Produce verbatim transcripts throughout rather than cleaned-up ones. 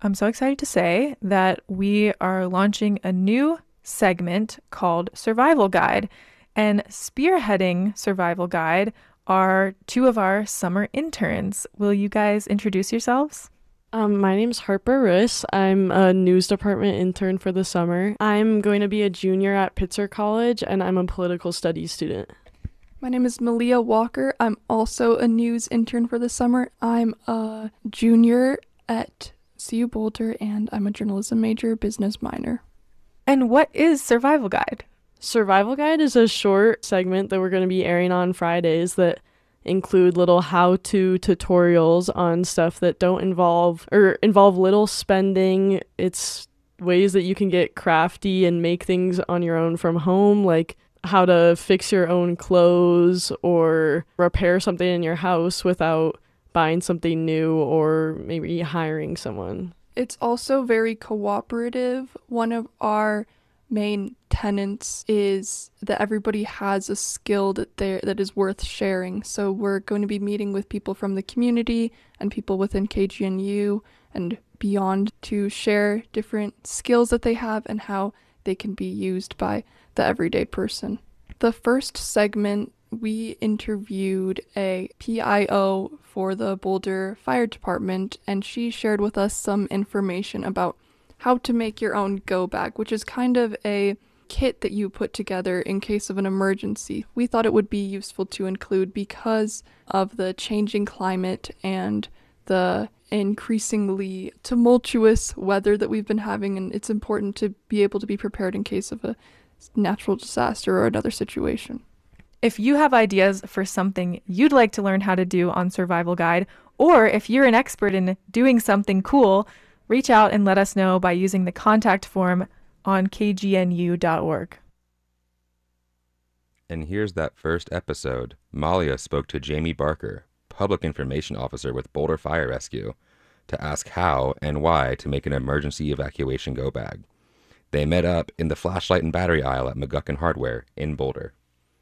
I'm so excited to say that we are launching a new segment called Survival Guide. And spearheading Survival Guide are two of our summer interns. Will you guys introduce yourselves? Um, my name's Harper Riss. I'm a news department intern for the summer. I'm going to be a junior at Pitzer College, and I'm a political studies student. My name is Malia Walker. I'm also a news intern for the summer. I'm a junior at C U Boulder, and I'm a journalism major, business minor. And what is Survival Guide? Survival Guide is a short segment that we're going to be airing on Fridays that include little how-to tutorials on stuff that don't involve or involve little spending. It's ways that you can get crafty and make things on your own from home, like how to fix your own clothes or repair something in your house without buying something new or maybe hiring someone. It's also very cooperative. One of our main tenets is that everybody has a skill that they that is worth sharing. So we're going to be meeting with people from the community and people within K G N U and beyond to share different skills that they have and how they can be used by the everyday person. The first segment, we interviewed a P I O for the Boulder Fire Department, and she shared with us some information about how to make your own go bag, which is kind of a kit that you put together in case of an emergency. We thought it would be useful to include because of the changing climate and the increasingly tumultuous weather that we've been having, and it's important to be able to be prepared in case of a natural disaster or another situation. If you have ideas for something you'd like to learn how to do on Survival Guide, or if you're an expert in doing something cool, reach out and let us know by using the contact form on k g n u dot org. And here's that first episode. Malia spoke to Jamie Barker, Public Information Officer with Boulder Fire Rescue, to ask how and why to make an emergency evacuation go bag. They met up in the flashlight and battery aisle at McGuckin Hardware in Boulder.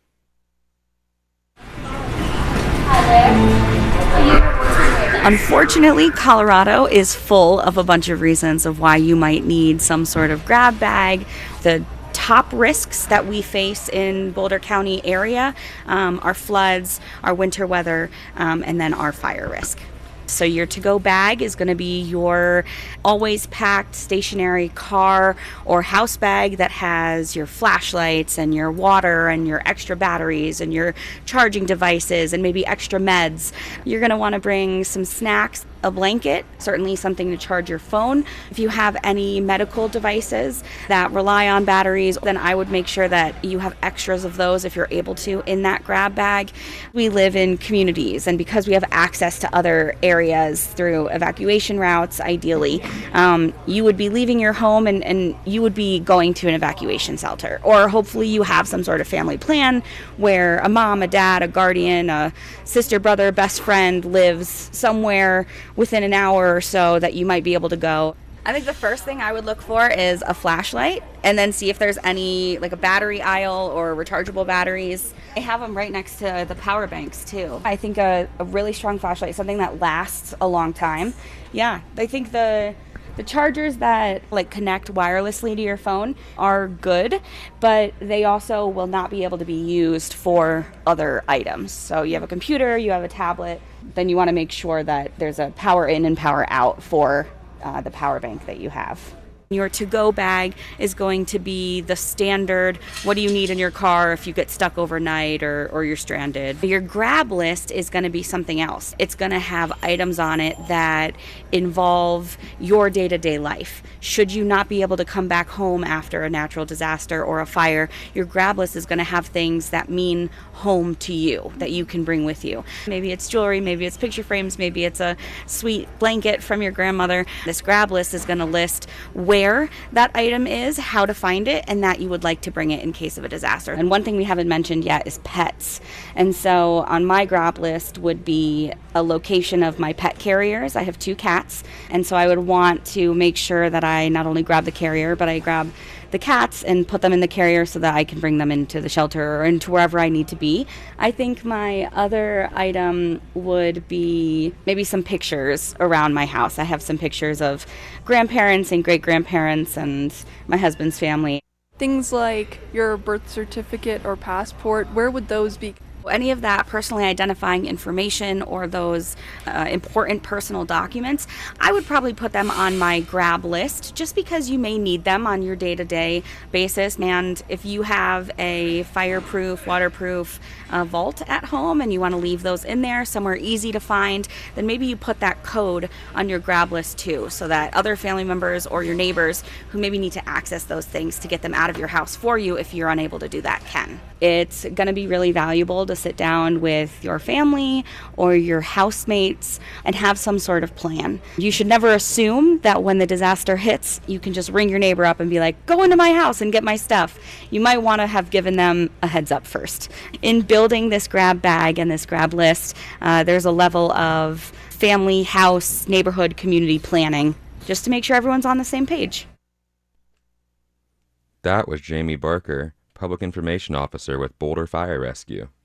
Unfortunately, Colorado is full of a bunch of reasons of why you might need some sort of grab bag. The top risks that we face in Boulder County area um, are floods, our winter weather, um, and then our fire risk. So your to-go bag is going to be your always packed stationary car or house bag that has your flashlights and your water and your extra batteries and your charging devices and maybe extra meds. You're going to want to bring some snacks, a blanket, certainly something to charge your phone. If you have any medical devices that rely on batteries, then I would make sure that you have extras of those if you're able to in that grab bag. We live in communities, and because we have access to other areas through evacuation routes, ideally, um, you would be leaving your home and, and you would be going to an evacuation shelter. Or hopefully you have some sort of family plan where a mom, a dad, a guardian, a sister, brother, best friend lives somewhere within an hour or so that you might be able to go. I think the first thing I would look for is a flashlight and then see if there's any, like a battery aisle or rechargeable batteries. I have them right next to the power banks too. I think a, a really strong flashlight, something that lasts a long time. Yeah, I think the the chargers that like connect wirelessly to your phone are good, but they also will not be able to be used for other items. So you have a computer, you have a tablet, then you want to make sure that there's a power in and power out for uh, the power bank that you have. Your to-go bag is going to be the standard, what do you need in your car if you get stuck overnight or, or you're stranded. Your grab list is going to be something else. It's going to have items on it that involve your day-to-day life. Should you not be able to come back home after a natural disaster or a fire, your grab list is going to have things that mean home to you, that you can bring with you. Maybe it's jewelry, maybe it's picture frames, maybe it's a sweet blanket from your grandmother. This grab list is going to list where that item is, how to find it, and that you would like to bring it in case of a disaster. And one thing we haven't mentioned yet is pets. And so on my grab list would be a location of my pet carriers. I have two cats, and so I would want to make sure that I not only grab the carrier, but I grab the cats and put them in the carrier so that I can bring them into the shelter or into wherever I need to be. I think my other item would be maybe some pictures around my house. I have some pictures of grandparents and great-grandparents and my husband's family. Things like your birth certificate or passport, where would those be? Any of that personally identifying information or those uh, important personal documents, I would probably put them on my grab list just because you may need them on your day-to-day basis. And if you have a fireproof, waterproof uh, vault at home and you want to leave those in there somewhere easy to find, then maybe you put that code on your grab list too, so that other family members or your neighbors who maybe need to access those things to get them out of your house for you if you're unable to do that can. It's going to be really valuable to sit down with your family or your housemates and have some sort of plan. You should never assume that when the disaster hits, you can just ring your neighbor up and be like, go into my house and get my stuff. You might want to have given them a heads up first. In building this grab bag and this grab list, uh, there's a level of family, house, neighborhood, community planning just to make sure everyone's on the same page. That was Jamie Barker, Public Information Officer with Boulder Fire Rescue.